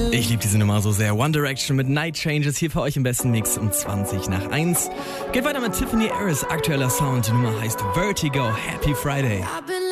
Ich liebe diese Nummer so sehr. One Direction mit Night Changes hier für euch im besten Mix um 20 nach 1. Geht weiter mit Tiffany Harris, aktueller Sound. Die Nummer heißt Vertigo. Happy Friday.